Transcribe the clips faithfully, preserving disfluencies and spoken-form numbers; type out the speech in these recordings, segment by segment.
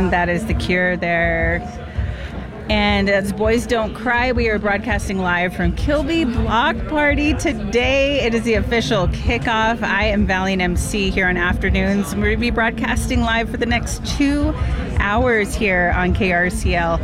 and that is The Cure there. And as Boys Don't Cry, we are broadcasting live from Kilby Block Party today. It is the official kickoff. I am Valiant M C here on Afternoons. We're going to be broadcasting live for the next two hours here on K R C L.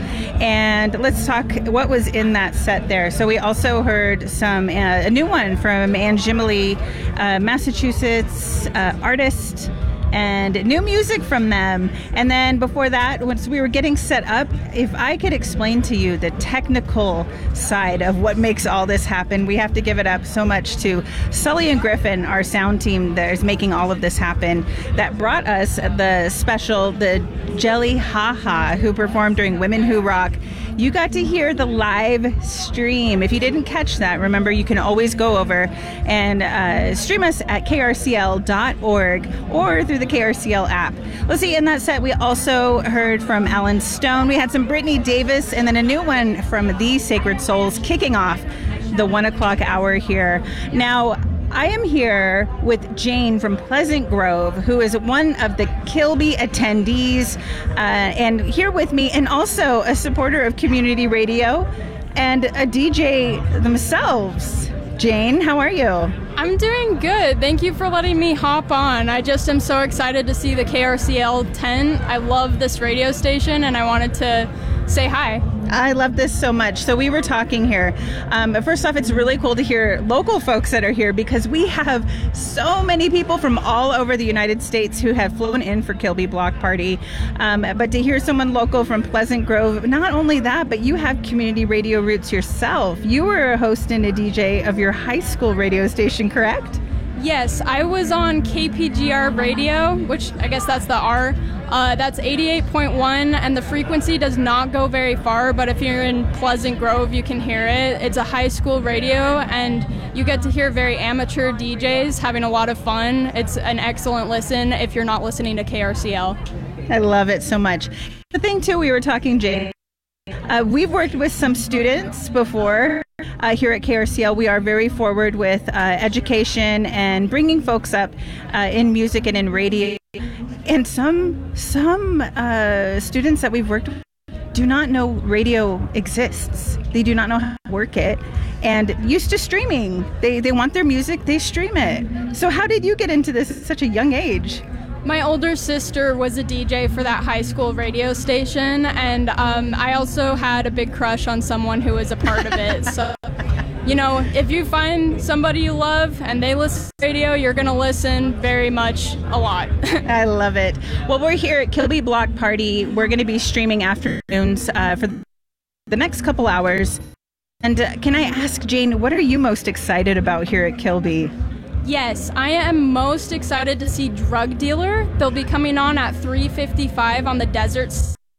And let's talk what was in that set there. So we also heard some uh, a new one from Anne Gimli, uh, Massachusetts uh, artist, and new music from them. And then before that, once we were getting set up, if I could explain to you the technical side of what makes all this happen, we have to give it up so much to Sully and Griffin, our sound team that is making all of this happen, that brought us the special, the Jelly Ha Ha, who performed during Women Who Rock. You got to hear the live stream. If you didn't catch that, remember you can always go over and uh, stream us at K R C L dot org or through the K R C L app. Let's see, in that set we also heard from Alan Stone. We had some Brittany Davis, and then a new one from The Sacred Souls kicking off the one o'clock hour here. Now, I am here with Jane from Pleasant Grove, who is one of the Kilby attendees, uh, and here with me, and also a supporter of community radio and a D J themselves. Jane, how are you? I'm doing good. Thank you for letting me hop on. I just am so excited to see the K R C L tent. I love this radio station, and I wanted to say hi. I love this so much. So we were talking here. Um, first off, it's really cool to hear local folks that are here, because we have so many people from all over the United States who have flown in for Kilby Block Party. Um, but to hear someone local from Pleasant Grove, not only that, but you have community radio roots yourself. You were a host and a D J of your high school radio station, correct? Yes, I was on K P G R radio, which I guess that's the R. Uh, that's eighty-eight point one, and the frequency does not go very far, but if you're in Pleasant Grove, you can hear it. It's a high school radio, and you get to hear very amateur D Js having a lot of fun. It's an excellent listen if you're not listening to K R C L. I love it so much. The thing, too, we were talking, Jane, uh, we've worked with some students before. Uh, here at K R C L, we are very forward with uh, education and bringing folks up uh, in music and in radio. And some some uh, students that we've worked with do not know radio exists. They do not know how to work it, and used to streaming. They they want their music, they stream it. So how did you get into this at such a young age? My older sister was a D J for that high school radio station, and um, I also had a big crush on someone who was a part of it. So, you know, if you find somebody you love and they listen to radio, you're going to listen very much a lot. I love it. Well, we're here at Kilby Block Party. We're going to be streaming afternoons uh, for the next couple hours. And uh, can I ask, Jane, what are you most excited about here at Kilby? Yes, I am most excited to see Drug Dealer. They'll be coming on at three fifty-five on the Desert.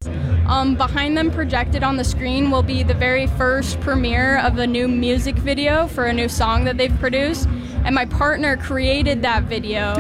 Um, behind them, projected on the screen, will be the very first premiere of a new music video for a new song that they've produced. And my partner created that video.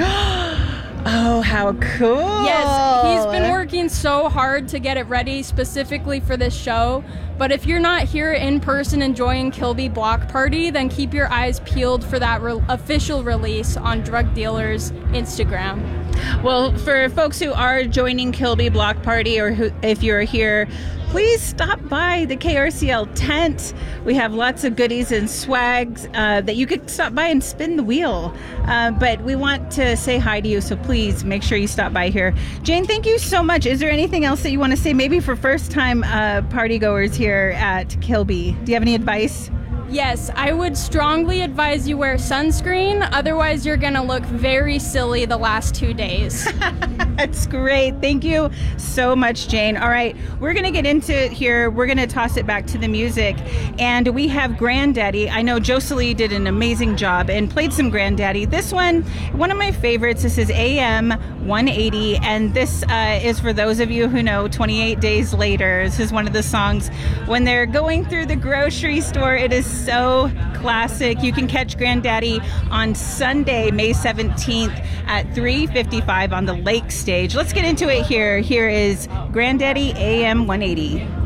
Oh, how cool. Yes, he's been working so hard to get it ready specifically for this show. But if you're not here in person enjoying Kilby Block Party, then keep your eyes peeled for that re- official release on Drug Dealer's Instagram. Well, for folks who are joining Kilby Block Party, or who, if you're here, please stop by the K R C L tent. We have lots of goodies and swags uh, that you could stop by and spin the wheel. Uh, but we want to say hi to you, so please make sure you stop by here. Jane, thank you so much. Is there anything else that you want to say, maybe for first-time uh, partygoers here at Kilby? Do you have any advice? Yes, I would strongly advise you wear sunscreen, otherwise you're going to look very silly the last two days. That's great. Thank you so much, Jane. All right, we're going to get into it here. We're going to toss it back to the music. And we have Granddaddy. I know Joselie did an amazing job and played some Granddaddy. This one, one of my favorites, this is A M one eighty, and this uh, is for those of you who know twenty-eight Days Later. This is one of the songs when they're going through the grocery store. It is so classic. You can catch Granddaddy on Sunday, May seventeenth at three fifty-five on the Lake Stage. Let's get into it here. Here is Granddaddy A M one eighty.